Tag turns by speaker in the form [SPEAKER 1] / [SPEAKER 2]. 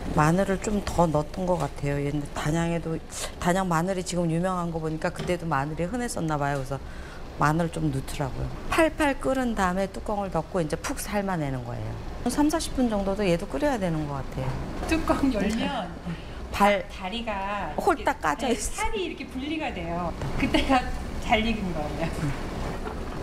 [SPEAKER 1] 마늘을 좀 더 넣었던 것 같아요. 옛날 단양에도 단양 마늘이 지금 유명한 거 보니까 그때도 마늘이 흔했었나 봐요. 그래서 마늘을 좀 넣더라고요. 팔팔 끓은 다음에 뚜껑을 덮고 이제 푹 삶아내는 거예요. 3, 40분 정도도 얘도 끓여야 되는 것 같아요.
[SPEAKER 2] 뚜껑 열면 다리가
[SPEAKER 1] 홀딱 까져
[SPEAKER 2] 네,
[SPEAKER 1] 있어.
[SPEAKER 2] 살이 이렇게 분리가 돼요. 그때가 잘 익은 거예요.